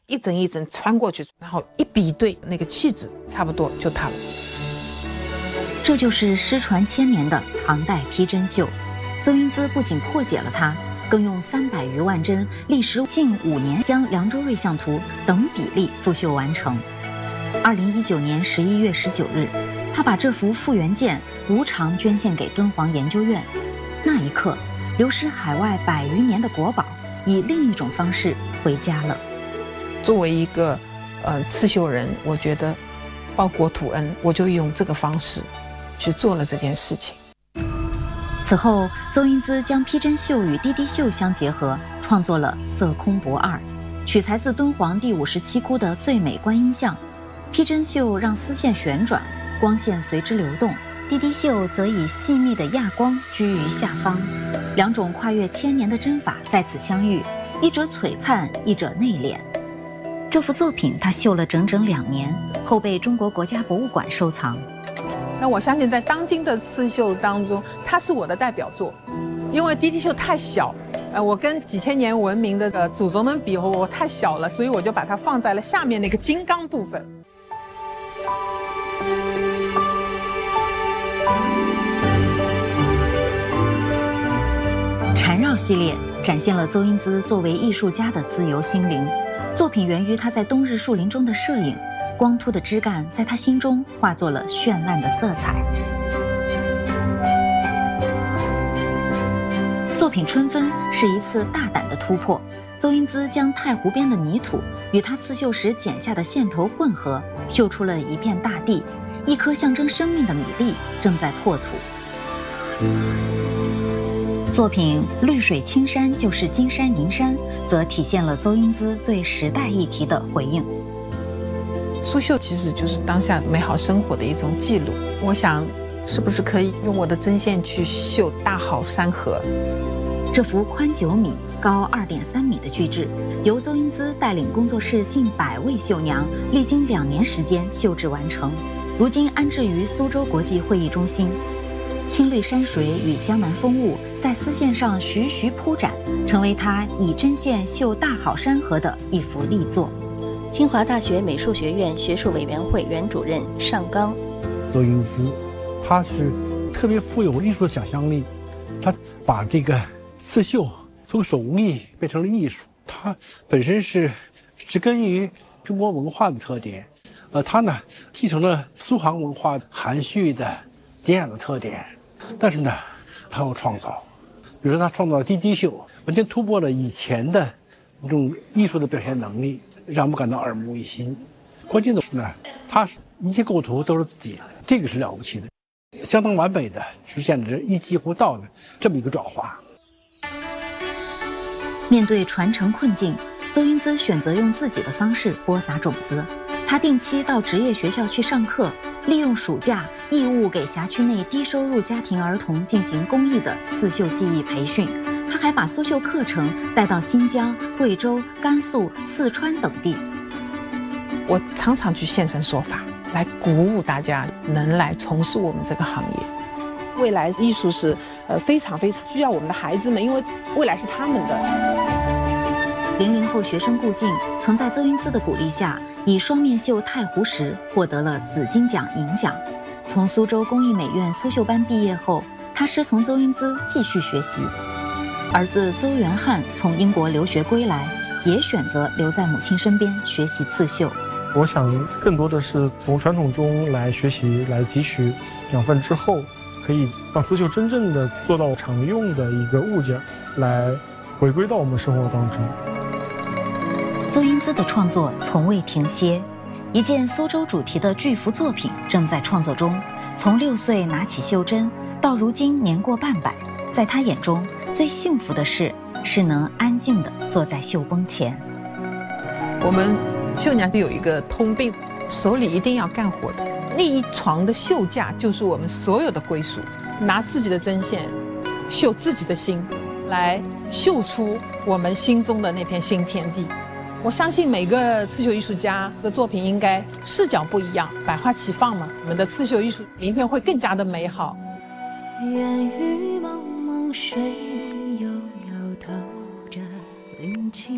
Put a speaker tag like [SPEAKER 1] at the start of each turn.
[SPEAKER 1] 一针一针穿过去，然后一比对，那个气质差不多就它了。
[SPEAKER 2] 这就是失传千年的唐代批针绣。邹英姿不仅破解了它，更用300余万针，历时近5年，将《凉州瑞相图》等比例复绣完成。2019年11月19日，他把这幅复原件无偿捐献给敦煌研究院。那一刻，流失海外100余年的国宝，以另一种方式回家了。
[SPEAKER 1] 作为一个刺绣人，我觉得报国土恩，我就用这个方式去做了这件事情。
[SPEAKER 2] 此后，邹英姿将批针绣与滴滴绣相结合，创作了《色空不二》，取材自敦煌第57窟的最美观音像。批针绣让丝线旋转，光线随之流动；滴滴绣则以细密的亚光居于下方。2种跨越1000年的针法在此相遇，一者璀璨，一者内敛。这幅作品他绣了整整2年，后被中国国家博物馆收藏。
[SPEAKER 1] 那我相信在当今的刺绣当中，它是我的代表作，因为滴滴绣太小，我跟几千年文明的祖宗们比，我太小了，所以我就把它放在了下面那个金刚部分。
[SPEAKER 2] 缠绕系列展现了邹英姿作为艺术家的自由心灵。作品源于他在冬日树林中的摄影，光秃的枝干在他心中化作了绚烂的色彩。作品《春分》是一次大胆的突破，邹英姿将太湖边的泥土与他刺绣时剪下的线头混合，绣出了一片大地，一颗象征生命的米粒正在破土。作品《绿水青山就是金山银山》则体现了邹英姿对时代议题的回应。
[SPEAKER 1] 苏绣其实就是当下美好生活的一种记录。我想，是不是可以用我的针线去绣大好山河？
[SPEAKER 2] 这幅宽9米、高2.3米的巨制，由邹英姿带领工作室近100位绣娘，历经2年时间绣制完成，如今安置于苏州国际会议中心。青绿山水与江南风物在丝线上徐徐铺展，成为他以针线绣大好山河的一幅力作。
[SPEAKER 3] 清华大学美术学院学术委员会原主任尚刚，
[SPEAKER 4] 邹英姿，他是特别富有艺术的想象力，他把这个刺绣从手艺变成了艺术。他本身是植根于中国文化的特点，他呢继承了苏杭文化含蓄的典雅的特点，但是呢，他有创造，比如说他创造滴滴绣，完全突破了以前的一种艺术的表现能力，让我们感到耳目一新。关键的是呢，他一切构图都是自己的，这个是了不起的，相当完美的实现了这一机不到的这么一个转化。
[SPEAKER 2] 面对传承困境，邹英姿选择用自己的方式播撒种子。他定期到职业学校去上课，利用暑假义务给辖区内低收入家庭儿童进行公益的刺绣技艺培训。他还把苏绣课程带到新疆、贵州、甘肃、四川等地。
[SPEAKER 1] 我常常去现身说法，来鼓舞大家能来从事我们这个行业。未来艺术是非常非常需要我们的孩子们，因为未来是他们的。
[SPEAKER 2] 00后学生顾静曾在邹英姿的鼓励下，以双面绣太湖石获得了紫金奖银奖。从苏州工艺美院苏绣班毕业后，他师从邹英姿继续学习。儿子邹元翰从英国留学归来，也选择留在母亲身边学习刺绣。
[SPEAKER 5] 我想更多的是从传统中来学习，来汲取养分之后，可以让刺绣真正的做到常用的一个物件，来回归到我们生活当中。
[SPEAKER 2] 邹英姿的创作从未停歇，一件苏州主题的巨幅作品正在创作中。从6岁拿起绣针，到如今年过半百，在他眼中，最幸福的事是能安静地坐在绣崩前。
[SPEAKER 1] 我们绣娘有一个通病，手里一定要干活的。那一床的绣架就是我们所有的归属。拿自己的针线，绣自己的心，来绣出我们心中的那片新天地。我相信每个刺绣艺术家的作品应该视角不一样，百花齐放嘛，我们的刺绣艺术明天会更加的美好。
[SPEAKER 6] 烟雨蒙蒙，水悠悠，透着灵气。